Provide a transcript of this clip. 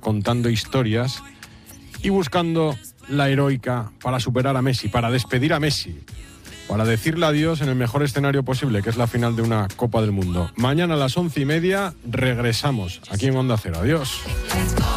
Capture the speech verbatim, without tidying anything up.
contando historias y buscando la heroica para superar a Messi, para despedir a Messi, para decirle adiós en el mejor escenario posible, que es la final de una Copa del Mundo. Mañana a las once y media regresamos aquí en Onda Cero. Adiós.